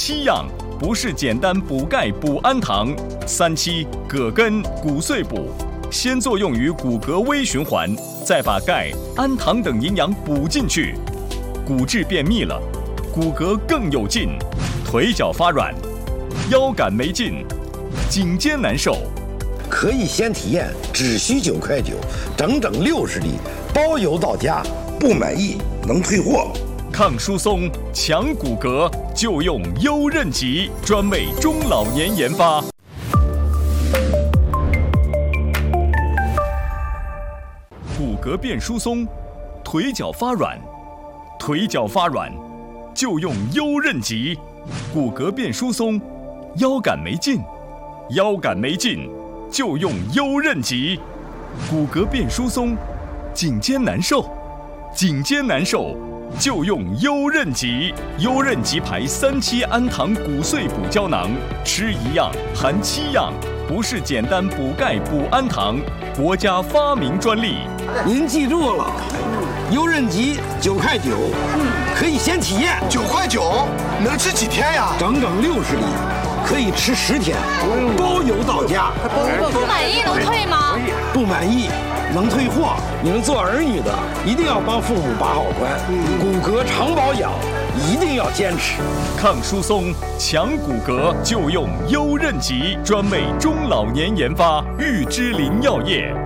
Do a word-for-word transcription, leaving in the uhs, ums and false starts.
七样，不是简单补钙补氨糖。三七葛根骨碎补，先作用于骨骼微循环，再把钙、氨糖等营养补进去，骨质变密了，骨骼更有劲，腿脚发软，腰杆没劲，颈肩难受。 可以先体验，只需九块九，整整六十粒，包邮到家，不满意能退货。 抗疏松、强骨骼，就用优韧极，专为中老年研发。骨骼变疏松，腿脚发软，腿脚发软，就用优韧极。骨骼变疏松，腰杆没劲，腰杆没劲，就用优韧极。骨骼变疏松，颈肩难受，颈肩难受，就用优韧极。优韧极牌三七氨糖骨碎补胶囊，吃一样含七样，不是简单补钙补氨糖，国家发明专利。 您记住了，优韧极九块九，可以先体验。 九块九能吃几天呀？ 整整六十粒，可以吃十天，包邮到家。 不满意能退吗？ 不满意能退货。你们做儿女的一定要帮父母把好关，骨骼常保养一定要坚持。 抗疏松、强骨骼，就用优韧极，专为中老年研发，玉芝林药业。